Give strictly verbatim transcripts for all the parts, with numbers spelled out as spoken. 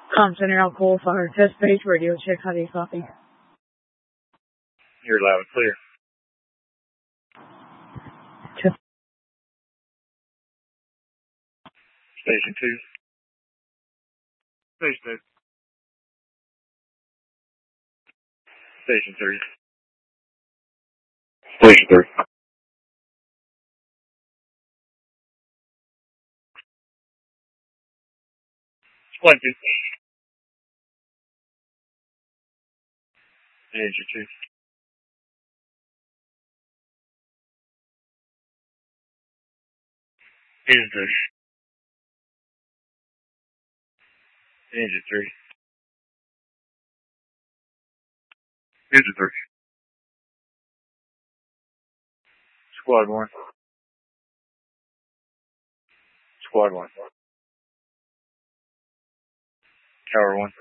Com Center Alcohol Fire Test Page Radio Check. How do you copy? You're loud and clear. Check. Station two. Station two. Station three. Station three. Splendid. Engine two. Engine three. Engine three. Engine three. Squad one. Squad one. Tower one.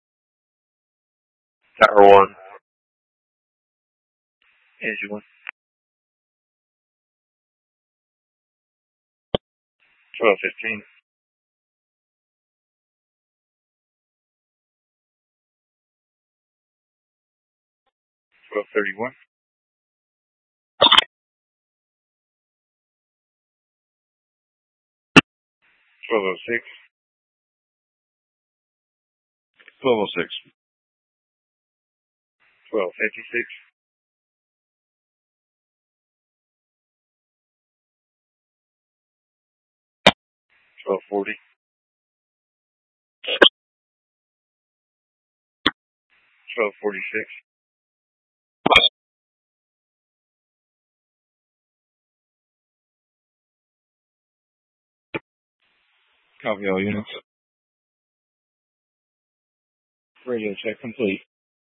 Tower one. Engine one. twelve fifteen. twelve thirty-one. twelve oh six. twelve oh six. twelve fifty-six. twelve forty. twelve forty-six. Copy all units. Radio check complete.